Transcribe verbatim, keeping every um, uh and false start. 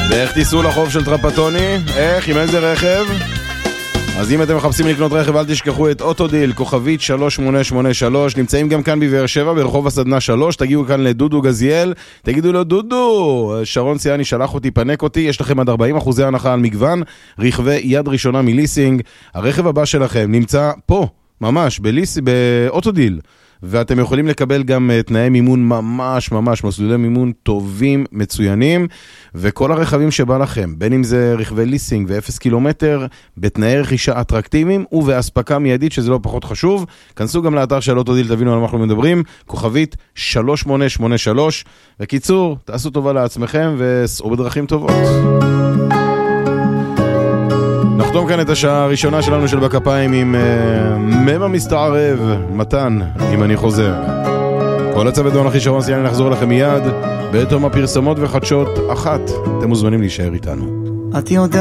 ואיך תיסעו לחוף של טרפטוני? איך? עם איזה רכב? אז אם אתם מחפשים לקנות רכב, אל תשכחו את אוטודיל, כוכבית שלוש שמונה שמונה שלוש, נמצאים גם כאן בבאר שבע, ברחוב הסדנה שלוש, תגיעו כאן לדודו גזיאל, תגידו לו, דודו, שרון ציאני שלח אותי, פנק אותי, יש לכם עד ארבעים אחוז הנחה על מגוון, רכבי יד ראשונה מליסינג, הרכב הבא שלכם נמצא פה, ממש, בליס, באוטודיל, ואתם יכולים לקבל גם תנאי מימון ממש ממש, מסלולי מימון טובים, מצוינים, וכל הרכבים שבא לכם, בין אם זה רכבי ליסינג ואפס קילומטר, בתנאי רכישה אטרקטיביים ובהספקה מיידית, שזה לא פחות חשוב. כנסו גם לאתר של אוטודיל, תבינו על מה אנחנו מדברים, כוכבית שלוש שמונה שמונה שלוש, וקיצור, תעשו טובה לעצמכם וסעו בדרכים טובות. נחתום כאן את השעה הראשונה שלנו של בכפיים עם uh, ממה מסתערב, מתן, אם אני חוזר. כל הצוות דון אחי שרון ציאני נחזור לכם מיד בתום הפרסומות וחדשות אחת. אתם מוזמנים להישאר איתנו. את יודע